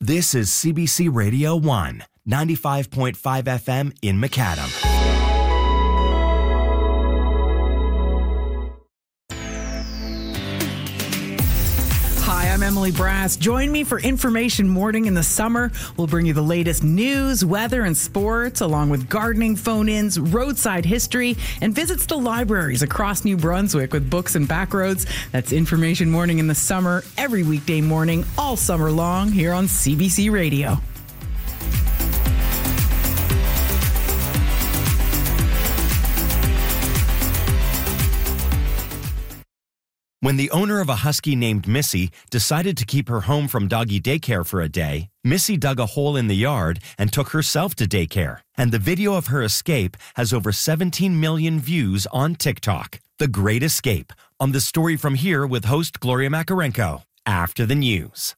This is CBC Radio 1, 95.5 FM in Macadam. Hi, I'm Emily Brass. Join me for Information Morning in the summer. We'll bring you the latest news, weather, and sports, along with gardening phone-ins, roadside history, and visits to libraries across New Brunswick with books and backroads. That's Information Morning in the summer, every weekday morning, all summer long, here on CBC Radio. When the owner of a husky named Missy decided to keep her home from doggy daycare for a day, Missy dug a hole in the yard and took herself to daycare. And the video of her escape has over 17 million views on TikTok. The Great Escape, on The Story From Here with host Gloria Makarenko, after the news.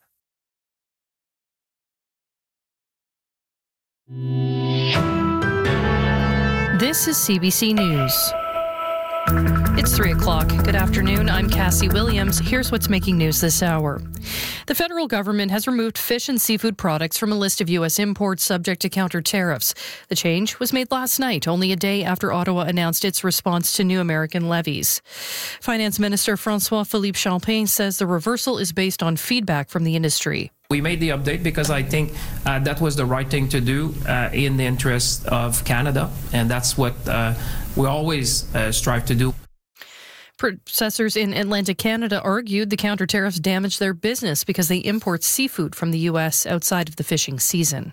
This is CBC News. It's 3 o'clock. Good afternoon. I'm Cassie Williams. Here's what's making news this hour. The federal government has removed fish and seafood products from a list of U.S. imports subject to counter tariffs. The change was made last night, only a day after Ottawa announced its response to new American levies. Finance Minister François-Philippe Champagne says the reversal is based on feedback from the industry. We made the update because I think that was the right thing to do in the interest of Canada, and that's what we always strive to do. Processors in Atlantic Canada argued the counter tariffs damaged their business because they import seafood from the U.S. outside of the fishing season.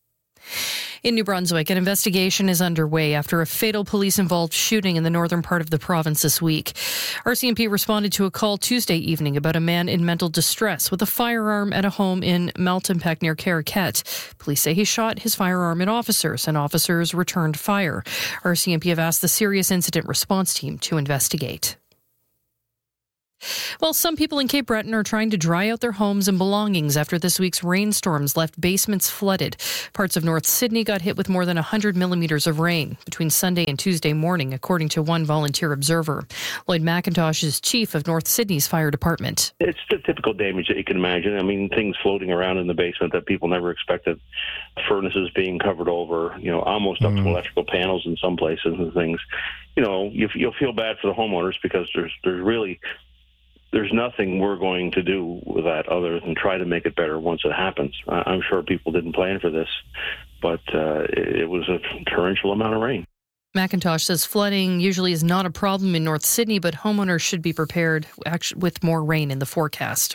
In New Brunswick, an investigation is underway after a fatal police-involved shooting in the northern part of the province this week. RCMP responded to a call Tuesday evening about a man in mental distress with a firearm at a home in Maltonpec near Caraquet. Police say he shot his firearm at officers, and officers returned fire. RCMP have asked the Serious Incident Response Team to investigate. Well, some people in Cape Breton are trying to dry out their homes and belongings after this week's rainstorms left basements flooded. Parts of North Sydney got hit with more than 100 millimetres of rain between Sunday and Tuesday morning, according to one volunteer observer. Lloyd McIntosh is chief of North Sydney's fire department. It's the typical damage that you can imagine. I mean, things floating around in the basement that people never expected. Furnaces being covered over, almost up to electrical panels in some places and things. You'll feel bad for the homeowners because there's nothing we're going to do with that other than try to make it better once it happens. I'm sure people didn't plan for this, but it was a torrential amount of rain. McIntosh says flooding usually is not a problem in North Sydney, but homeowners should be prepared with more rain in the forecast.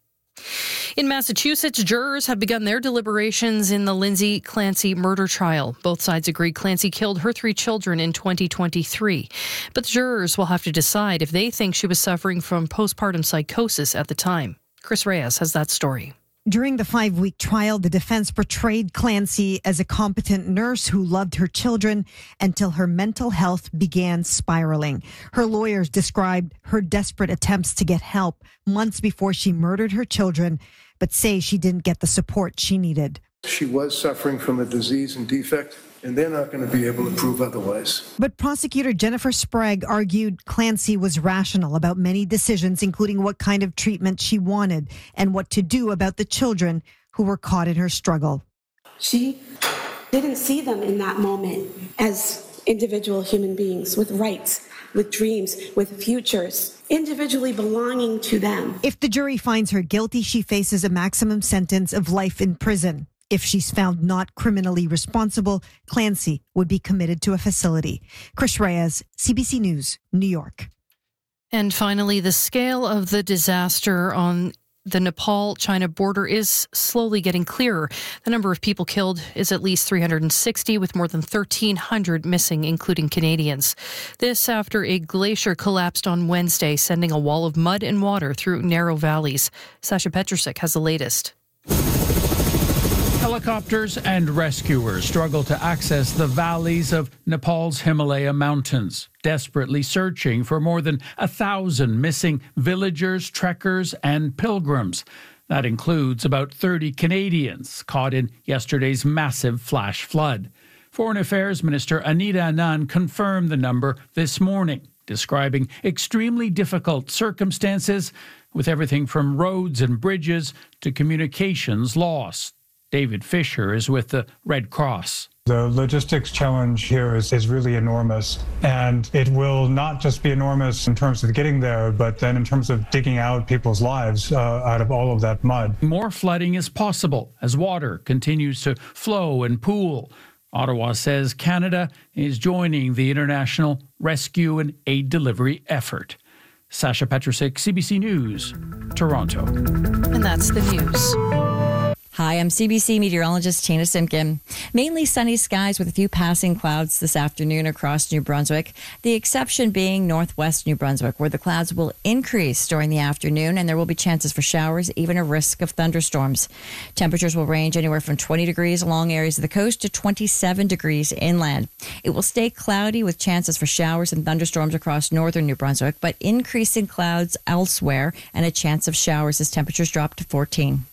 In Massachusetts, jurors have begun their deliberations in the Lindsay Clancy murder trial. Both sides agree Clancy killed her 3 children in 2023. But the jurors will have to decide if they think she was suffering from postpartum psychosis at the time. Chris Reyes has that story. During the 5-week trial, the defense portrayed Clancy as a competent nurse who loved her children until her mental health began spiraling. Her lawyers described her desperate attempts to get help months before she murdered her children, but say she didn't get the support she needed. She was suffering from a disease and defect, and they're not going to be able to prove otherwise. But prosecutor Jennifer Sprague argued Clancy was rational about many decisions, including what kind of treatment she wanted and what to do about the children who were caught in her struggle. She didn't see them in that moment as individual human beings with rights, with dreams, with futures, individually belonging to them. If the jury finds her guilty, she faces a maximum sentence of life in prison. If she's found not criminally responsible, Clancy would be committed to a facility. Chris Reyes, CBC News, New York. And finally, the scale of the disaster on the Nepal-China border is slowly getting clearer. The number of people killed is at least 360, with more than 1,300 missing, including Canadians. This after a glacier collapsed on Wednesday, sending a wall of mud and water through narrow valleys. Sasha Petrusek has the latest. Helicopters and rescuers struggle to access the valleys of Nepal's Himalaya mountains, desperately searching for more than 1,000 missing villagers, trekkers, and pilgrims. That includes about 30 Canadians caught in yesterday's massive flash flood. Foreign Affairs Minister Anita Anand confirmed the number this morning, describing extremely difficult circumstances with everything from roads and bridges to communications lost. David Fisher is with the Red Cross. The logistics challenge here is really enormous, and it will not just be enormous in terms of getting there, but then in terms of digging out people's lives out of all of that mud. More flooding is possible as water continues to flow and pool. Ottawa says Canada is joining the international rescue and aid delivery effort. Sasha Petrusik, CBC News, Toronto. And that's the news. Hi, I'm CBC meteorologist Tina Simkin. Mainly sunny skies with a few passing clouds this afternoon across New Brunswick. The exception being northwest New Brunswick, where the clouds will increase during the afternoon and there will be chances for showers, even a risk of thunderstorms. Temperatures will range anywhere from 20 degrees along areas of the coast to 27 degrees inland. It will stay cloudy with chances for showers and thunderstorms across northern New Brunswick, but increasing clouds elsewhere and a chance of showers as temperatures drop to 14.